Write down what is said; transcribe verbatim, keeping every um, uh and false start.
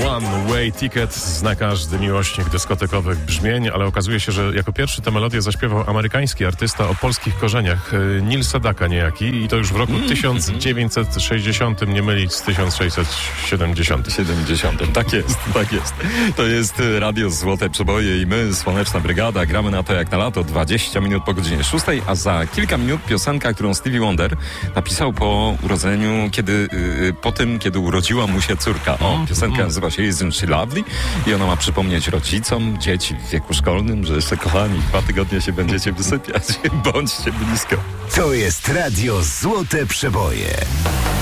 One Way Ticket zna każdy miłośnik dyskotekowych brzmień, ale okazuje się, że jako pierwszy tę melodię zaśpiewał amerykański artysta o polskich korzeniach, Neil Sedaka niejaki, i to już w roku tysiąc dziewięćset sześćdziesiątym, nie mylić z tysiąc sześćset siedemdziesiątym. siedemdziesiątym. Tak jest, tak jest. To jest Radio Złote Przeboje i my, Słoneczna Brygada, gramy na to jak na lato, dwadzieścia minut po godzinie szóstej, a za kilka minut piosenka, którą Stevie Wonder napisał po urodzeniu, kiedy, yy, po tym, kiedy urodziła mu się córka. O, piosenka nazywa się Isn't She Lovely i ona ma przypomnieć rodzicom, dzieci w wieku szkolnym, że jeszcze, kochani, dwa tygodnie się będziecie wysypiać. Bądźcie blisko. To jest Radio Złote Przeboje.